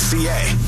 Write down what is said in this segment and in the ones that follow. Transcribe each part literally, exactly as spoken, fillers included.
C A.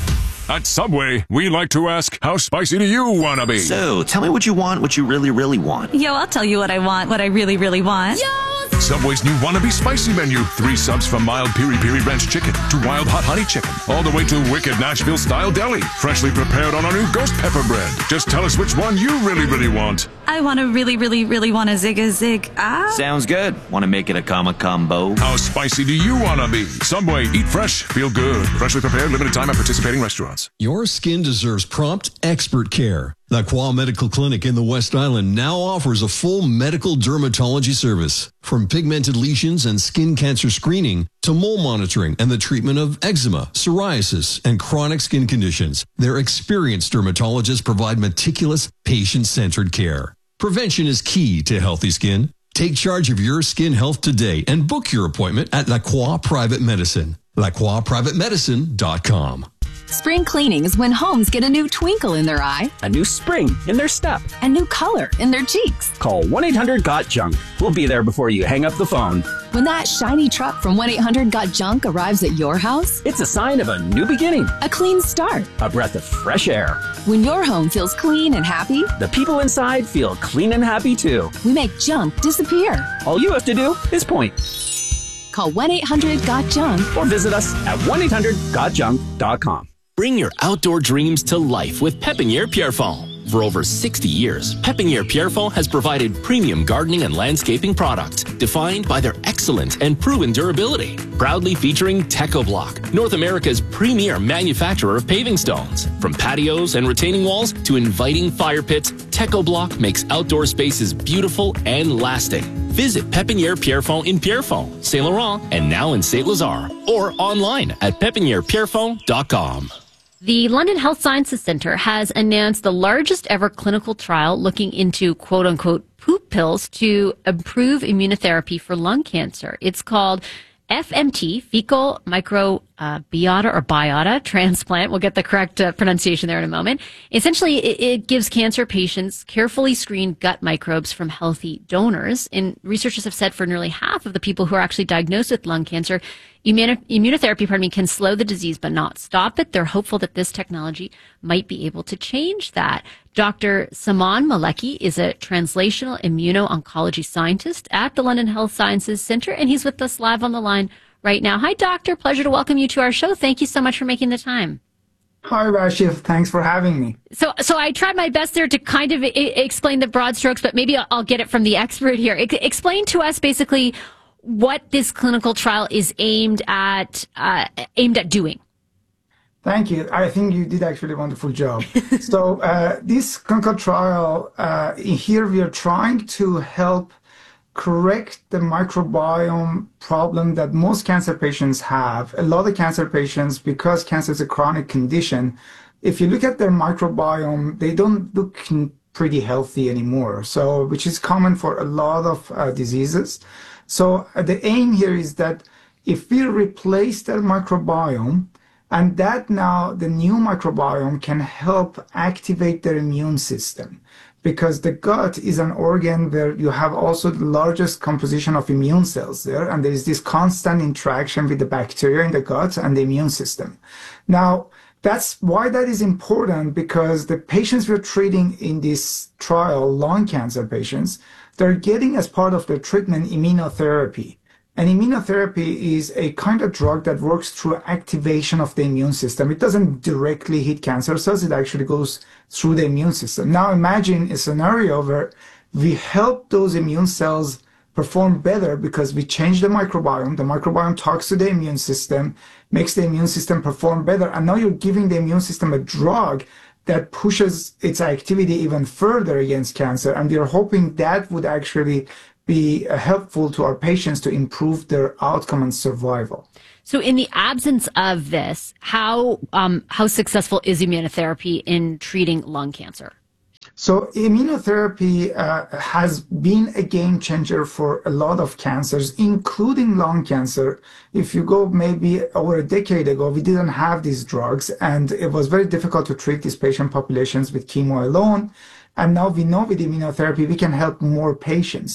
At Subway, we like to ask, how spicy do you want to be? So, tell me what you want, what you really, really want. Yo, I'll tell you what I want, what I really, really want. Yo! Subway's new Wannabe Spicy menu. Three subs from mild piri-piri ranch chicken to wild hot honey chicken, all the way to wicked Nashville-style deli, freshly prepared on our new ghost pepper bread. Just tell us which one you really, really want. I want to really, really, really want a zig a zig. Ah. Sounds good. Want to make it a comma combo? How spicy do you want to be? Subway, eat fresh, feel good. Freshly prepared, limited time at participating restaurants. Your skin deserves prompt, expert care. Lacroix Medical Clinic in the West Island now offers a full medical dermatology service. From pigmented lesions and skin cancer screening to mole monitoring and the treatment of eczema, psoriasis, and chronic skin conditions, their experienced dermatologists provide meticulous, patient-centered care. Prevention is key to healthy skin. Take charge of your skin health today and book your appointment at Lacroix Private Medicine. lacroix private medicine dot com. Spring cleaning is when homes get a new twinkle in their eye, a new spring in their step, a new color in their cheeks. Call one eight hundred got junk. We'll be there before you hang up the phone. When that shiny truck from one eight hundred got junk arrives at your house, it's a sign of a new beginning, a clean start, a breath of fresh air. When your home feels clean and happy, the people inside feel clean and happy too. We make junk disappear. All you have to do is point. Call one eight hundred got junk or visit us at one eight hundred got junk dot com. Bring your outdoor dreams to life with Pépinière Pierrefonds. For over sixty years, Pépinière Pierrefonds has provided premium gardening and landscaping products defined by their excellent and proven durability. Proudly featuring TechoBlock, North America's premier manufacturer of paving stones. From patios and retaining walls to inviting fire pits, TechoBlock makes outdoor spaces beautiful and lasting. Visit Pépinière Pierrefonds in Pierrefonds, Saint Laurent, and now in Saint Lazare, or online at pépinière pierrefonds dot com. The London Health Sciences Centre has announced the largest ever clinical trial looking into quote-unquote poop pills to improve immunotherapy for lung cancer. It's called F M T, fecal microbiota uh, or biota transplant. We'll get the correct uh, pronunciation there in a moment. Essentially, it, it gives cancer patients carefully screened gut microbes from healthy donors. And researchers have said for nearly half of the people who are actually diagnosed with lung cancer, Immuno- immunotherapy, pardon me, can slow the disease but not stop it. They're hopeful that this technology might be able to change that. Doctor Saman Maleki is a translational immuno-oncology scientist at the London Health Sciences Centre, and he's with us live on the line right now. Hi, Doctor. Pleasure to welcome you to our show. Thank you so much for making the time. Hi, Rashif. Thanks for having me. So, so I tried my best there to kind of I- explain the broad strokes, but maybe I'll, I'll get it from the expert here. I- explain to us basically what this clinical trial is aimed at uh, aimed at doing. Thank you. I think you did actually a wonderful job. so uh, this clinical trial, uh, here we are trying to help correct the microbiome problem that most cancer patients have. A lot of cancer patients, because cancer is a chronic condition, if you look at their microbiome, they don't look pretty healthy anymore. So, which is common for a lot of uh, diseases. So uh, the aim here is that if we replace their microbiome, and that now the new microbiome can help activate their immune system, because the gut is an organ where you have also the largest composition of immune cells there, and there is this constant interaction with the bacteria in the gut and the immune system. Now, that's why that is important, because the patients we're treating in this trial, lung cancer patients, they're getting as part of their treatment immunotherapy. And immunotherapy is a kind of drug that works through activation of the immune system. It doesn't directly hit cancer cells, it actually goes through the immune system. Now imagine a scenario where we help those immune cells perform better because we change the microbiome. The microbiome talks to the immune system, makes the immune system perform better. And now you're giving the immune system a drug that pushes its activity even further against cancer. And we're hoping that would actually be helpful to our patients to improve their outcome and survival. So in the absence of this, how um, how successful is immunotherapy in treating lung cancer? So immunotherapy uh, has been a game changer for a lot of cancers, including lung cancer. If you go maybe over a decade ago, we didn't have these drugs, and it was very difficult to treat these patient populations with chemo alone. And now we know with immunotherapy, we can help more patients.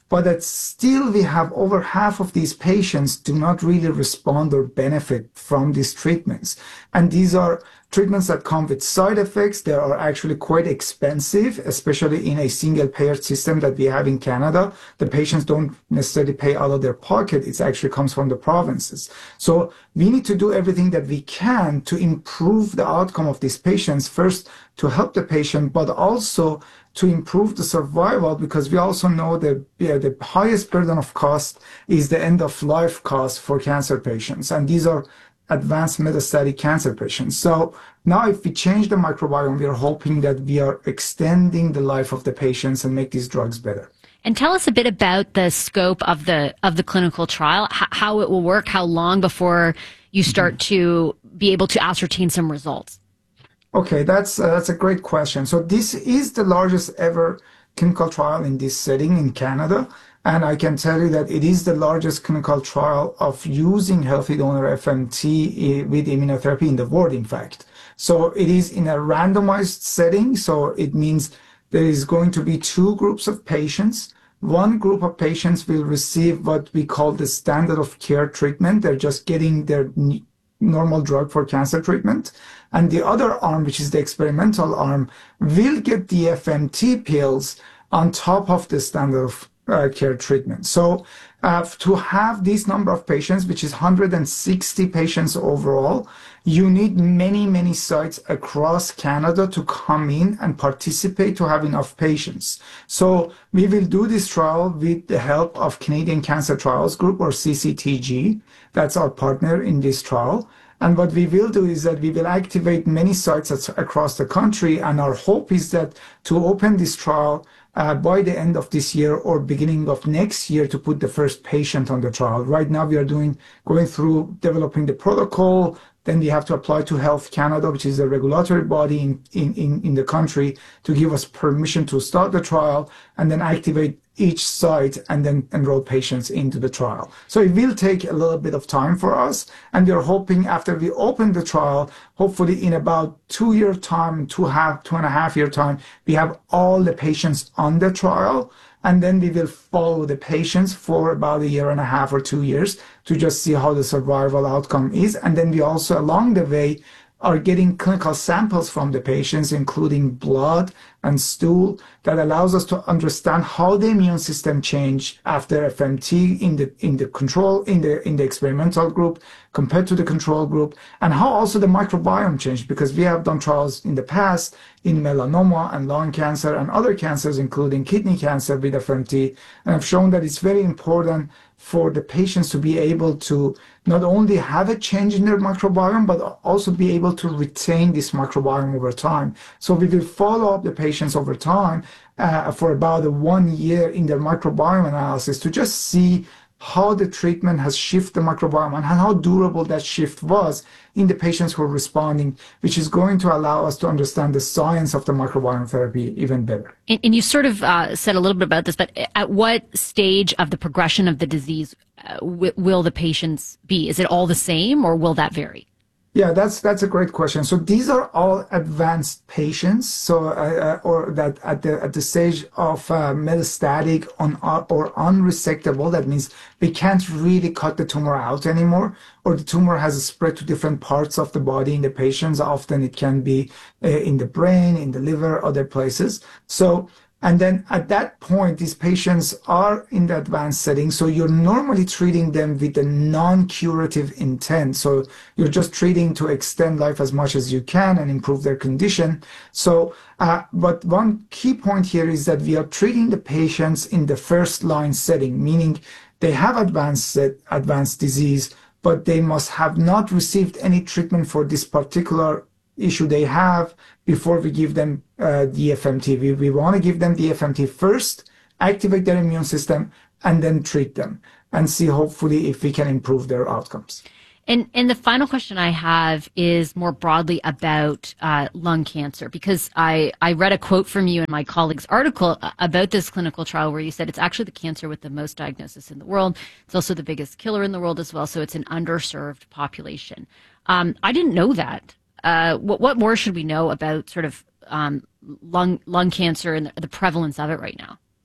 but that still we have over half of these patients do not really respond or benefit from these treatments. And these are treatments that come with side effects. They are actually quite expensive, especially in a single payer system that we have in Canada. The patients don't necessarily pay out of their pocket. It actually comes from the provinces. So we need to do everything that we can to improve the outcome of these patients, first to help the patient, but also to improve the survival, because we also know that yeah, the highest burden of cost is the end of life cost for cancer patients. And these are advanced metastatic cancer patients. So now if we change the microbiome, we are hoping that we are extending the life of the patients and make these drugs better. And tell us a bit about the scope of the of the clinical trial, h- how it will work, how long before you start to be able to ascertain some results. Okay, that's uh, that's a great question. So this is the largest ever clinical trial in this setting in Canada. And I can tell you that it is the largest clinical trial of using healthy donor F M T with immunotherapy in the world, in fact. So it is in a randomized setting. So it means there is going to be two groups of patients. One group of patients will receive what we call the standard of care treatment. They're just getting their normal drug for cancer treatment. And the other arm, which is the experimental arm, will get the F M T pills on top of the standard of Uh, care treatment. So uh, to have this number of patients, which is one hundred sixty patients overall, you need many, many sites across Canada to come in and participate to have enough patients. So we will do this trial with the help of Canadian Cancer Trials Group, or C C T G. That's our partner in this trial. And what we will do is that we will activate many sites across the country. And our hope is that to open this trial Uh, by the end of this year or beginning of next year to put the first patient on the trial. Right now we are doing going through developing the protocol. Then we have to apply to Health Canada, which is a regulatory body in, in, in, in the country, to give us permission to start the trial and then activate each site and then enroll patients into the trial. So it will take a little bit of time for us. And we're hoping after we open the trial, hopefully in about two year time, two half, two and a half year time, we have all the patients on the trial. And then we will follow the patients for about a year and a half or two years to just see how the survival outcome is. And then we also, along the way, are getting clinical samples from the patients, including blood and stool, that allows us to understand how the immune system changed after F M T in the in the control in the in the experimental group compared to the control group, and how also the microbiome changed, because we have done trials in the past in melanoma and lung cancer and other cancers, including kidney cancer with F M T, and have shown that it's very important for the patients to be able to not only have a change in their microbiome, but also be able to retain this microbiome over time. So we will follow up the patients over time uh, for about a one year in their microbiome analysis to just see how the treatment has shifted the microbiome and how durable that shift was in the patients who are responding, which is going to allow us to understand the science of the microbiome therapy even better. And, and you sort of uh, said a little bit about this, but at what stage of the progression of the disease uh, w- will the patients be? Is it all the same, or will that vary? Yeah, that's that's a great question. So these are all advanced patients, so uh, or that at the at the stage of uh, metastatic on or unresectable. That means we can't really cut the tumor out anymore, or the tumor has spread to different parts of the body in the patients. Often it can be uh, in the brain, in the liver, other places. So. And then at that point, these patients are in the advanced setting. So you're normally treating them with a non-curative intent. So you're just treating to extend life as much as you can and improve their condition. So, uh, but one key point here is that we are treating the patients in the first line setting, meaning they have advanced, advanced disease, but they must have not received any treatment for this particular issue they have before we give them uh, the F M T. We, we want to give them the F M T first, activate their immune system, and then treat them and see hopefully if we can improve their outcomes. And and the final question I have is more broadly about uh, lung cancer, because I, I read a quote from you in my colleague's article about this clinical trial where you said it's actually the cancer with the most diagnosis in the world. It's also the biggest killer in the world as well, so it's an underserved population. Um, I didn't know that. Uh, what, what more should we know about sort of um, lung lung cancer and the, the prevalence of it right now?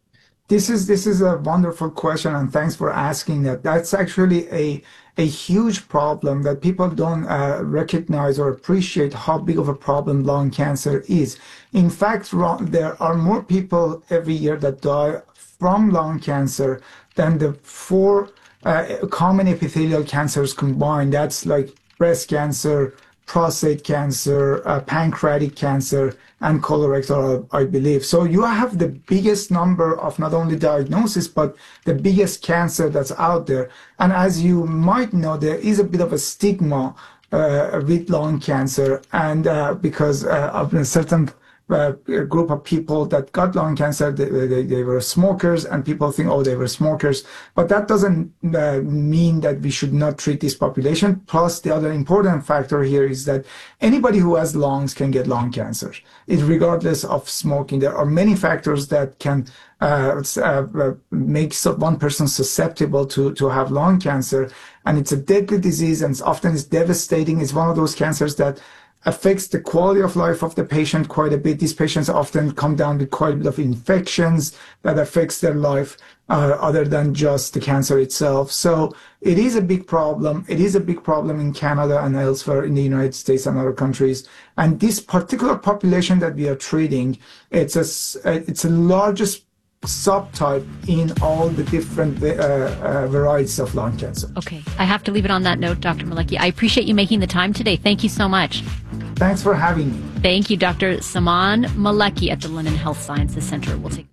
This is this is a wonderful question, and thanks for asking that. That's actually a a huge problem that people don't uh, recognize or appreciate how big of a problem lung cancer is. In fact, there are more people every year that die from lung cancer than the four uh, common epithelial cancers combined. That's like breast cancer, prostate cancer, uh, pancreatic cancer, and colorectal, I believe. So you have the biggest number of not only diagnosis, but the biggest cancer that's out there. And as you might know, there is a bit of a stigma uh, with lung cancer, and uh, because uh, of a certain uh, group of people that got lung cancer, they, they, they were smokers, and people think, oh, they were smokers. But that doesn't uh, mean that we should not treat this population. Plus, the other important factor here is that anybody who has lungs can get lung cancer, it, regardless of smoking. There are many factors that can uh, uh, make one person susceptible to, to have lung cancer. And it's a deadly disease, and often it's devastating. It's one of those cancers that affects the quality of life of the patient quite a bit. These patients often come down with quite a bit of infections that affects their life uh, other than just the cancer itself. So it is a big problem. It is a big problem in Canada and elsewhere in the United States and other countries. And this particular population that we are treating, it's a, it's the largest subtype in all the different uh, uh, varieties of lung cancer. Okay. I have to leave it on that note, Doctor Maleki. I appreciate you making the time today. Thank you so much. Thanks for having me. Thank you, Doctor Saman Maleki at the London Health Sciences Center. We'll take.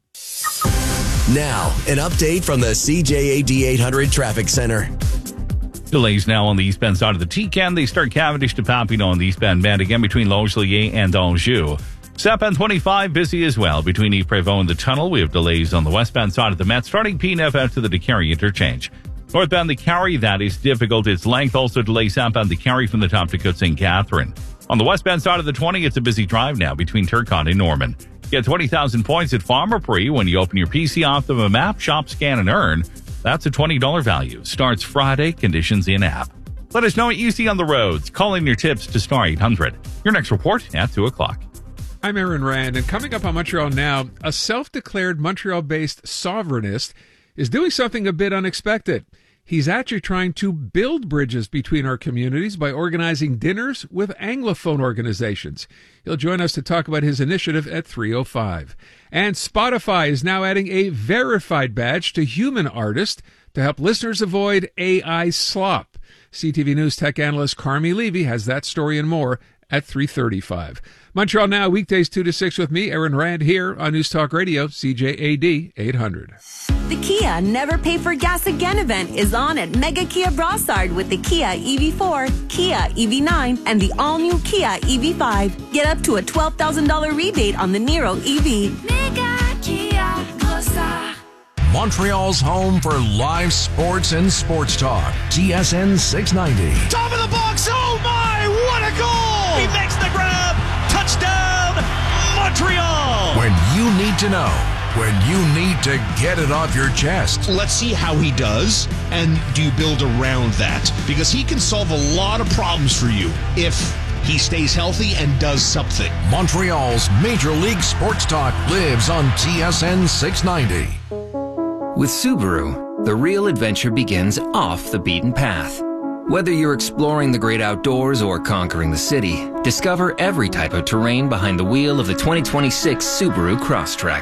Now, an update from the C J A D eight hundred Traffic Center. Delays now on the eastbound side of the T C A N. They start Cavendish to Papineau on the eastbound band, again between Longueuil and Anjou. Southbound twenty-five busy as well between Yves-Prévost and the tunnel. We have delays on the westbound side of the Met, starting P N F out to the DeCarry interchange. Northbound the Carry, that is difficult. Its length also delays southbound the Carry from the top to Cote Saint Catherine. On the westbound side of the twenty, it's a busy drive now between Turcotte and Norman. Get twenty thousand points at Farmer Prix when you open your P C Optima map, shop, scan, and earn. That's a twenty dollars value. Starts Friday. Conditions in app. Let us know what you see on the roads. Call in your tips to star eight hundred. Your next report at two o'clock. I'm Aaron Rand, and coming up on Montreal Now, a self-declared Montreal-based sovereignist is doing something a bit unexpected. He's actually trying to build bridges between our communities by organizing dinners with Anglophone organizations. He'll join us to talk about his initiative at three oh five. And Spotify is now adding a verified badge to human artists to help listeners avoid A I slop. C T V News tech analyst Carmi Levy has that story and more at three thirty-five. Montreal Now, weekdays two to six with me, Aaron Rand, here on News Talk Radio, C J A D eight hundred. The Kia Never Pay for Gas Again event is on at Mega Kia Brossard with the Kia E V four, Kia E V nine, and the all-new Kia E V five. Get up to a twelve thousand dollars rebate on the Niro E V. Mega Kia Brossard. Montreal's home for live sports and sports talk. T S N six ninety. Top of the box. Oh my, what a goal! He makes the grab. Touchdown, Montreal! When you need to know, when you need to get it off your chest. Let's see how he does, and do you build around that? Because he can solve a lot of problems for you if he stays healthy and does something. Montreal's Major League Sports Talk lives on T S N six ninety. With Subaru, the real adventure begins off the beaten path. Whether you're exploring the great outdoors or conquering the city, discover every type of terrain behind the wheel of the twenty twenty-six Subaru Crosstrek.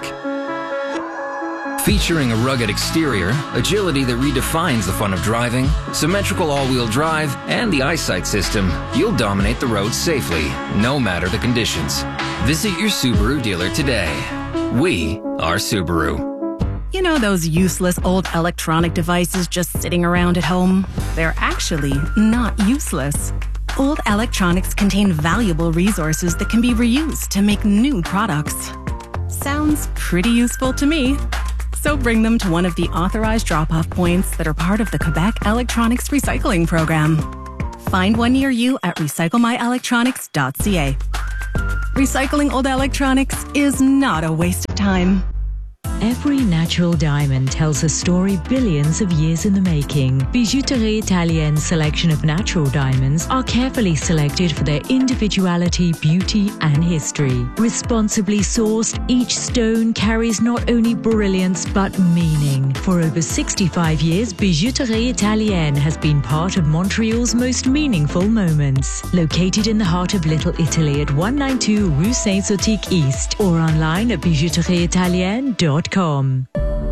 Featuring a rugged exterior, agility that redefines the fun of driving, symmetrical all-wheel drive, and the eyesight system, you'll dominate the road safely, no matter the conditions. Visit your Subaru dealer today. We are Subaru. You know those useless old electronic devices just sitting around at home? They're actually not useless. Old electronics contain valuable resources that can be reused to make new products. Sounds pretty useful to me. So bring them to one of the authorized drop-off points that are part of the Quebec Electronics Recycling Program. Find one near you at recycle my electronics dot c a. Recycling old electronics is not a waste of time. Every natural diamond tells a story billions of years in the making. Bijouterie Italienne's selection of natural diamonds are carefully selected for their individuality, beauty, and history. Responsibly sourced, each stone carries not only brilliance but meaning. For over sixty-five years, Bijouterie Italienne has been part of Montreal's most meaningful moments. Located in the heart of Little Italy at one ninety-two Rue Saint-Zotique East or online at bijouterie italienne dot com.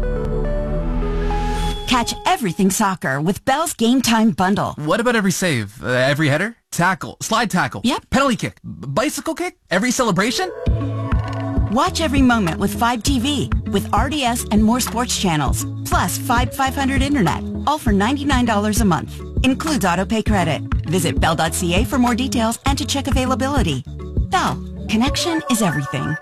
Catch everything soccer with Bell's Game Time Bundle. What about every save? Uh, every header? Tackle? Slide tackle? Yep. Penalty kick? B- bicycle kick? Every celebration? Watch every moment with five T V, with R D S and more sports channels, plus five five hundred internet, all for ninety-nine dollars a month. Includes autopay credit. Visit bell dot c a for more details and to check availability. Bell, connection is everything.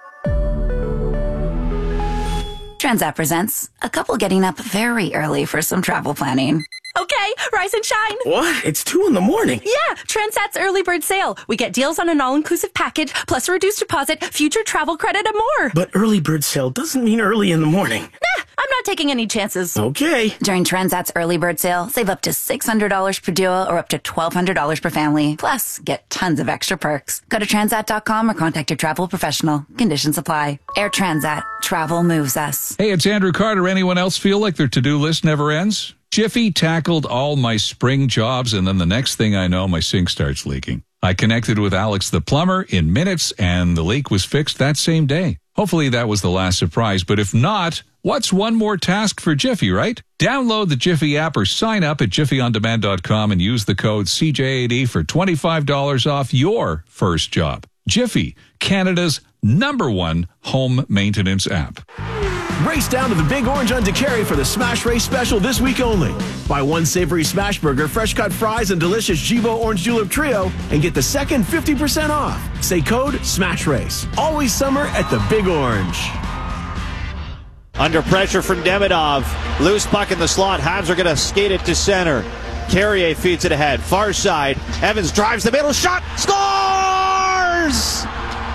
Transat presents a couple getting up very early for some travel planning. Okay, rise and shine. What? It's two in the morning. Yeah, Transat's early bird sale. We get deals on an all-inclusive package, plus a reduced deposit, future travel credit, and more. But early bird sale doesn't mean early in the morning. Nah, I'm not taking any chances. Okay. During Transat's early bird sale, save up to six hundred dollars per duo or up to twelve hundred dollars per family. Plus, get tons of extra perks. Go to transat dot com or contact your travel professional. Conditions apply. Air Transat. Travel moves us. Hey, it's Andrew Carter. Anyone else feel like their to-do list never ends? Jiffy tackled all my spring jobs, and then the next thing I know, my sink starts leaking. I connected with Alex the plumber in minutes, and the leak was fixed that same day. Hopefully that was the last surprise, but if not, what's one more task for Jiffy, right? Download the Jiffy app or sign up at jiffy on demand dot com and use the code C J A D for twenty-five dollars off your first job. Jiffy, Canada's number one home maintenance app. Race down to the Big Orange on DeCary for the Smash Race special this week only. Buy one savory smash burger, fresh cut fries, and delicious Jibo Orange Julep Trio, and get the second fifty percent off. Say code SMASH RACE. Always summer at the Big Orange. Under pressure from Demidov. Loose puck in the slot. Habs are going to skate it to center. Carrier feeds it ahead. Far side. Evans drives the middle. Shot. Scores!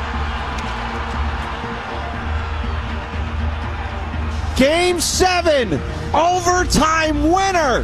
Game seven, overtime winner.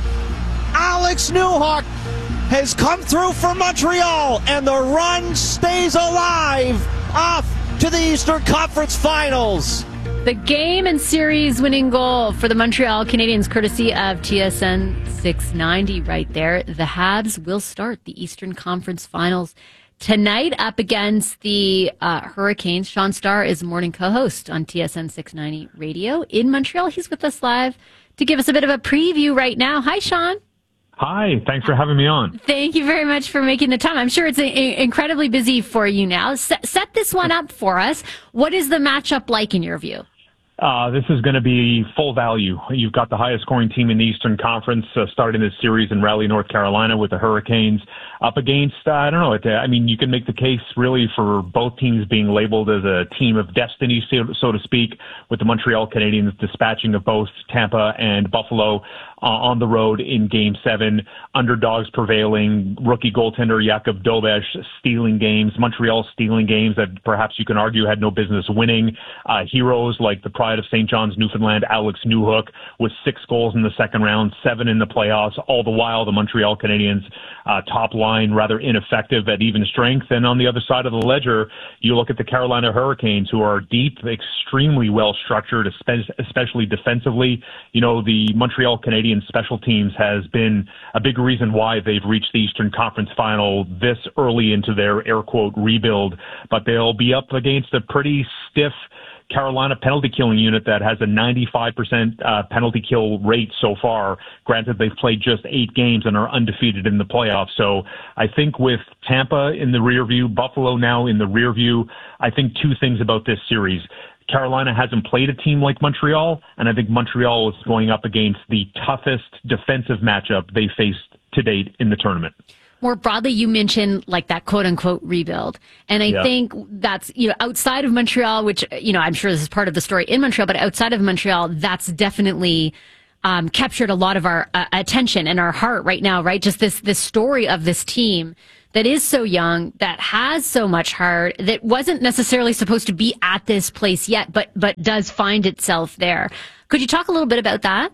Alex Newhook has come through for Montreal, and the run stays alive off to the Eastern Conference Finals. The game and series winning goal for the Montreal Canadiens, courtesy of T S N six ninety right there. The Habs will start the Eastern Conference Finals tonight up against the uh, Hurricanes. Sean Starr is morning co-host on T S N six ninety radio in Montreal. He's with us live to give us a bit of a preview right now. Hi, Sean. Hi, thanks for having me on. Thank you very much for making the time. I'm sure it's a, a, incredibly busy for you now. Set, set this one up for us. What is the matchup like in your view? Uh, this is going to be full value. You've got the highest scoring team in the Eastern Conference uh, starting this series in Raleigh, North Carolina with the Hurricanes up against, uh, I don't know, it, uh, I mean, you can make the case really for both teams being labeled as a team of destiny, so, so to speak, with the Montreal Canadiens dispatching of both Tampa and Buffalo uh, on the road in Game seven. Underdogs prevailing, rookie goaltender Jakub Dobeš stealing games, Montreal stealing games that perhaps you can argue had no business winning. Uh, heroes like the pride of Saint John's, Newfoundland, Alex Newhook, with six goals in the second round, seven in the playoffs. All the while, the Montreal Canadiens uh, top line rather ineffective at even strength. And on the other side of the ledger, you look at the Carolina Hurricanes, who are deep, extremely well structured, especially defensively. You know, the Montreal Canadiens special teams has been a big reason why they've reached the Eastern Conference Final this early into their air quote rebuild. But they'll be up against a pretty stiff Carolina penalty killing unit that has a ninety-five percent uh, penalty kill rate so far. Granted, they've played just eight games and are undefeated in the playoffs. So I think with Tampa in the rear view, Buffalo now in the rear view, I think two things about this series. Carolina hasn't played a team like Montreal, and I think Montreal is going up against the toughest defensive matchup they faced to date in the tournament. More broadly, you mentioned like that quote unquote rebuild. And I yeah. think that's, you know, outside of Montreal, which, you know, I'm sure this is part of the story in Montreal, but outside of Montreal, that's definitely um, captured a lot of our uh, attention and our heart right now, right? Just this, this story of this team that is so young, that has so much heart, that wasn't necessarily supposed to be at this place yet, but but does find itself there. Could you talk a little bit about that?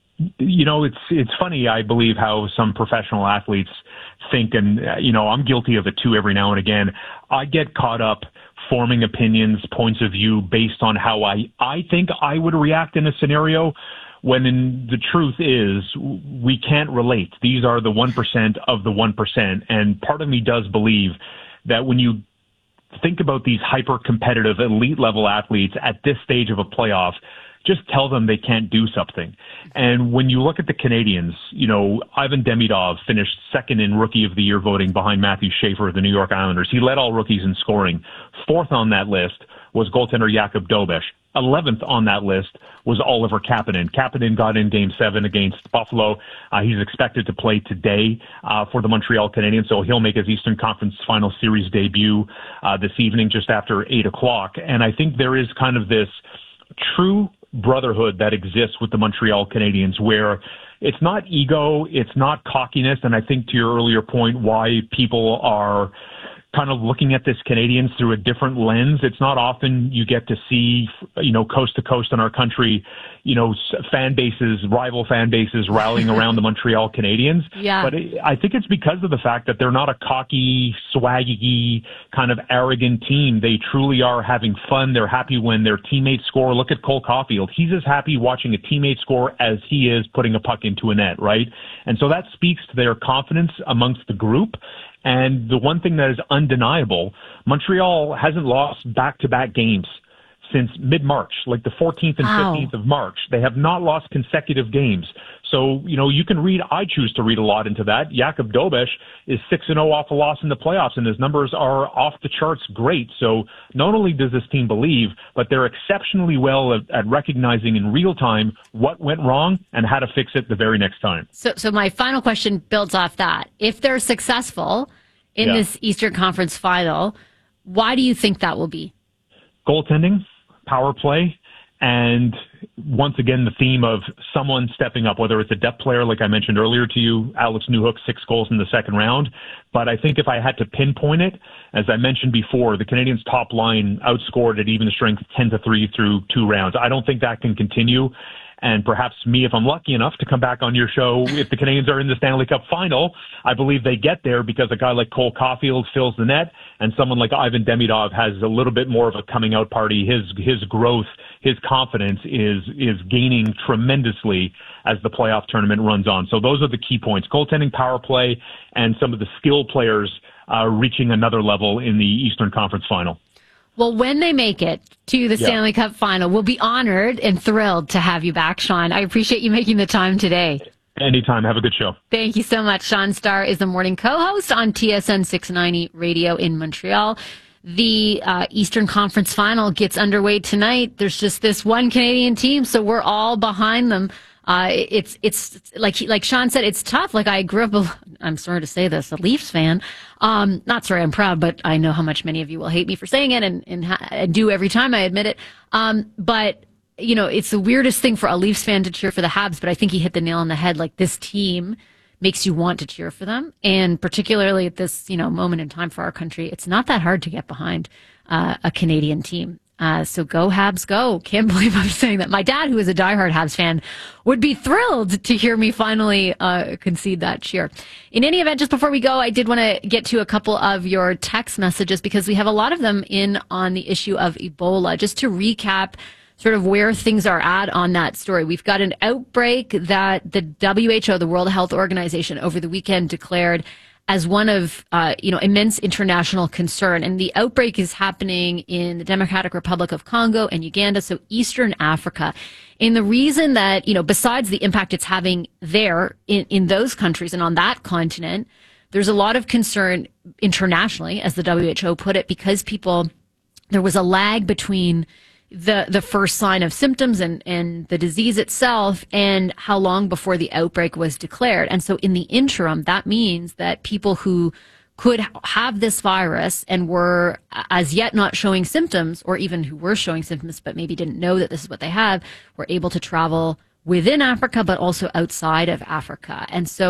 You know, it's it's funny, I believe, how some professional athletes think, and, uh, you know, I'm guilty of it too every now and again. I get caught up forming opinions, points of view based on how I, I think I would react in a scenario, when in the truth is we can't relate. These are the one percent of the one percent. And part of me does believe that when you think about these hyper-competitive elite level athletes at this stage of a playoff, just tell them they can't do something. And when you look at the Canadians, you know, Ivan Demidov finished second in Rookie of the Year voting behind Matthew Schaefer of the New York Islanders. He led all rookies in scoring. Fourth on that list was goaltender Jakub Dobeš. eleventh on that list was Oliver Kapanen. Kapanen got in Game seven against Buffalo. Uh, he's expected to play today uh, for the Montreal Canadiens, so he'll make his Eastern Conference Final Series debut uh, this evening just after eight o'clock. And I think there is kind of this true brotherhood that exists with the Montreal Canadiens, where it's not ego, it's not cockiness, and I think to your earlier point, why people are kind of looking at this Canadians through a different lens. It's not often you get to see, you know, coast to coast in our country, you know, fan bases, rival fan bases rallying around the Montreal Canadiens. Yeah. But it, I think it's because of the fact that they're not a cocky, swaggy, kind of arrogant team. They truly are having fun. They're happy when their teammates score. Look at Cole Caulfield. He's as happy watching a teammate score as he is putting a puck into a net, right? And so that speaks to their confidence amongst the group. And the one thing that is undeniable, Montreal hasn't lost back-to-back games since mid-March, like the fourteenth and Wow. fifteenth of March. They have not lost consecutive games. So, you know, you can read, I choose to read a lot into that. Jakub Dobeš is six and oh off a loss in the playoffs, and his numbers are off the charts great. So not only does this team believe, but they're exceptionally well at, at recognizing in real time what went wrong and how to fix it the very next time. So, so my final question builds off that. If they're successful in Yeah. this Eastern Conference final, why do you think that will be? Goaltending, power play, and once again, the theme of someone stepping up, whether it's a depth player, like I mentioned earlier to you, Alex Newhook, six goals in the second round. But I think if I had to pinpoint it, as I mentioned before, the Canadians' top line outscored at even strength ten to three through two rounds. I don't think that can continue. And perhaps me, if I'm lucky enough to come back on your show, if the Canadians are in the Stanley Cup final, I believe they get there because a guy like Cole Caulfield fills the net, and someone like Ivan Demidov has a little bit more of a coming out party. His his growth, his confidence is is gaining tremendously as the playoff tournament runs on. So those are the key points: goaltending, power play, and some of the skill players uh, reaching another level in the Eastern Conference final. Well, when they make it to the Yeah. Stanley Cup final, we'll be honored and thrilled to have you back, Sean. I appreciate you making the time today. Anytime. Have a good show. Thank you so much. Sean Starr is the morning co-host on T S N six ninety Radio in Montreal. The uh, Eastern Conference final gets underway tonight. There's just this one Canadian team, so we're all behind them. Uh, it's, it's like, like Sean said, it's tough. Like I grew up, a, I'm sorry to say this, a Leafs fan. Um, not sorry, I'm proud, but I know how much many of you will hate me for saying it and, and ha- I do every time I admit it. Um, but you know, it's the weirdest thing for a Leafs fan to cheer for the Habs, but I think he hit the nail on the head. Like this team makes you want to cheer for them. And particularly at this, you know, moment in time for our country, it's not that hard to get behind, uh, a Canadian team. Uh, so go Habs, go. Can't believe I'm saying that. My dad, who is a diehard Habs fan, would be thrilled to hear me finally uh, concede that cheer. In any event, just before we go, I did want to get to a couple of your text messages because we have a lot of them in on the issue of Ebola. Just to recap sort of where things are at on that story. We've got an outbreak that the W H O, the World Health Organization, over the weekend declared as one of, uh, you know, immense international concern. And the outbreak is happening in the Democratic Republic of Congo and Uganda, so Eastern Africa. And the reason that, you know, besides the impact it's having there in, in those countries and on that continent, there's a lot of concern internationally, as the W H O put it, because people, there was a lag between the the first sign of symptoms and, and the disease itself and how long before the outbreak was declared. And so in the interim, that means that people who could have this virus and were as yet not showing symptoms, or even who were showing symptoms but maybe didn't know that this is what they have, were able to travel within Africa, but also outside of Africa. And so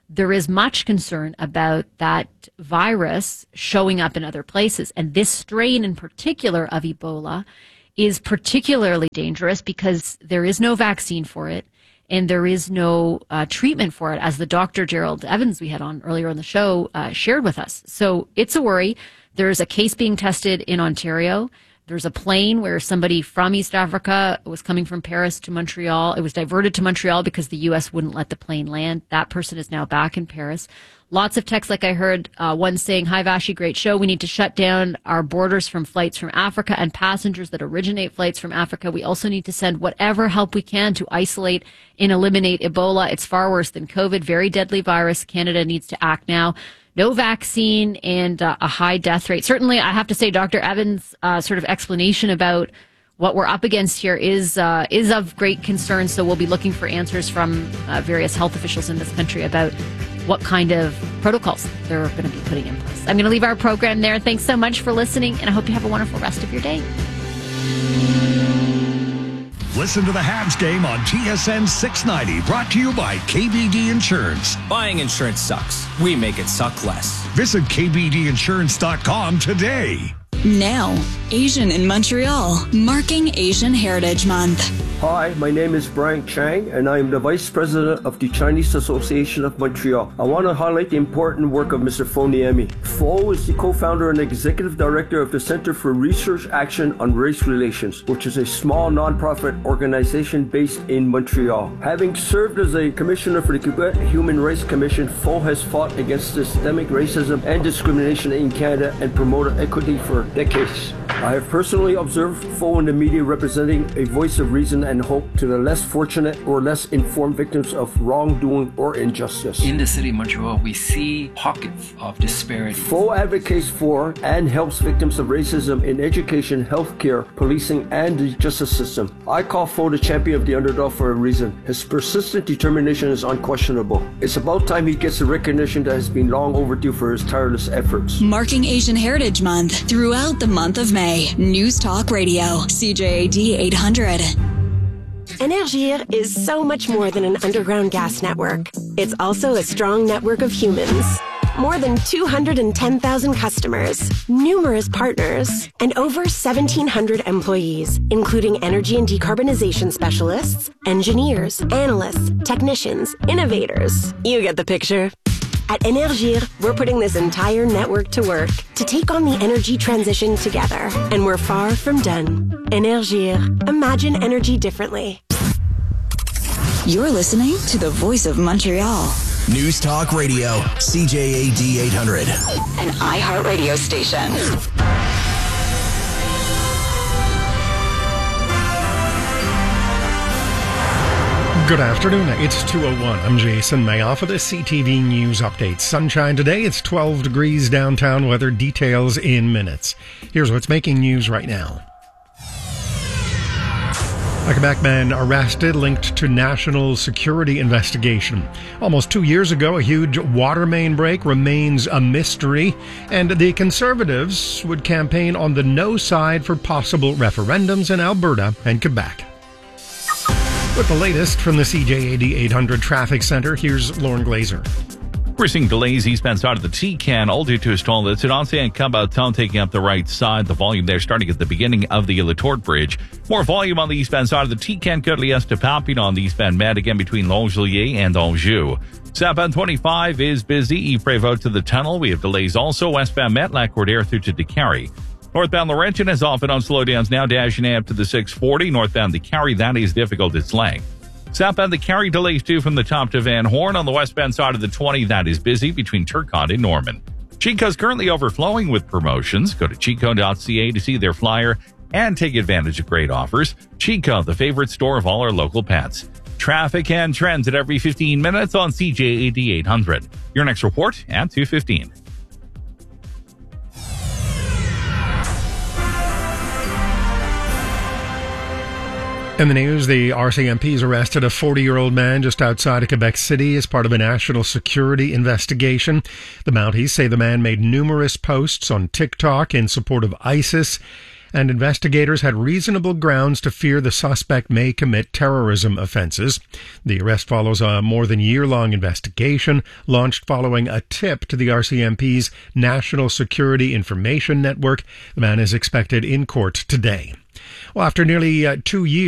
there is much concern about that virus showing up in other places. And this strain in particular of Ebola is particularly dangerous because there is no vaccine for it and there is no uh, treatment for it, as the Doctor Gerald Evans we had on earlier on the show uh, shared with us. So it's a worry. There's a case being tested in Ontario. There's a plane where somebody from East Africa was coming from Paris to Montreal. It was diverted to Montreal because the U S wouldn't let the plane land. That person is now back in Paris. Lots of texts, like I heard uh, one saying, "Hi, Vashi, great show. We need to shut down our borders from flights from Africa and passengers that originate flights from Africa. We also need to send whatever help we can to isolate and eliminate Ebola. It's far worse than COVID, very deadly virus. Canada needs to act now." No vaccine and uh, a high death rate. Certainly, I have to say, Doctor Evans' uh, sort of explanation about what we're up against here is uh, is of great concern. So we'll be looking for answers from uh, various health officials in this country about what kind of protocols they're going to be putting in place. I'm going to leave our program there. Thanks so much for listening, and I hope you have a wonderful rest of your day. Listen to the Habs game on T S N six ninety, brought to you by K B D Insurance. Buying insurance sucks. We make it suck less. Visit K B D insurance dot com today. Now, Asian in Montreal, marking Asian Heritage Month. Hi, my name is Brian Chang, and I am the Vice President of the Chinese Association of Montreal. I want to highlight the important work of Mister Fo Niemi. Fo is the co-founder and executive director of the Center for Research Action on Race Relations, which is a small nonprofit organization based in Montreal. Having served as a commissioner for the Quebec Human Rights Commission, Fo has fought against systemic racism and discrimination in Canada and promoted equity for decades. I have personally observed Fo in the media representing a voice of reason and hope to the less fortunate or less informed victims of wrongdoing or injustice. In the city of Montreal, we see pockets of disparity. Fo advocates for and helps victims of racism in education, healthcare, policing, and the justice system. I call Fo the champion of the underdog for a reason. His persistent determination is unquestionable. It's about time he gets the recognition that has been long overdue for his tireless efforts. Marking Asian Heritage Month throughout the month of May. News Talk Radio, C J A D eight hundred. Énergir is so much more than an underground gas network. It's also a strong network of humans. More than two hundred ten thousand customers, numerous partners, and over seventeen hundred employees, including energy and decarbonization specialists, engineers, analysts, technicians, innovators. You get the picture. At Énergir, we're putting this entire network to work to take on the energy transition together. And we're far from done. Énergir. Imagine energy differently. You're listening to the Voice of Montreal. News Talk Radio, C J A D eight hundred. An iHeartRadio station. Good afternoon. It's two oh one. I'm Jason Mayoff for the C T V News Update. Sunshine today. It's twelve degrees downtown. Weather details in minutes. Here's what's making news right now. A Quebec man arrested linked to national security investigation. Almost two years ago, a huge water main break remains a mystery, and the Conservatives would campaign on the no side for possible referendums in Alberta and Quebec. With the latest from the C J A D eight hundred Traffic Center, here's Lauren Glazer. We're seeing delays eastbound side of the T-Can, all due to a stall that's at Ancien Caboton taking up the right side. The volume there starting at the beginning of the Latorte Bridge. More volume on the eastbound side of the T-Can, Côte-Liesse to Papillon on the eastbound Med, again between Longueuil and Anjou. Southbound twenty-five is busy. Yves-Prévost to the tunnel. We have delays also westbound Met, Lac-Cordaire through to Décarie. Northbound Laurentian is often on slowdowns now, dashing up to the six forty. Northbound the Carry, that is difficult. It's length. Southbound the Carry delays too from the top to Van Horn. On the westbound side of the twenty, that is busy between Turcotte and Norman. Chico's currently overflowing with promotions. Go to chico dot c a to see their flyer and take advantage of great offers. Chico, the favorite store of all our local pets. Traffic and trends at every fifteen minutes on C J A D eight hundred. Your next report at two fifteen. In the news, the R C M P's arrested a forty-year-old man just outside of Quebec City as part of a national security investigation. The Mounties say the man made numerous posts on TikTok in support of ISIS and investigators had reasonable grounds to fear the suspect may commit terrorism offenses. The arrest follows a more than year-long investigation launched following a tip to the R C M P's National Security Information Network. The man is expected in court today. Well, after nearly uh, two years,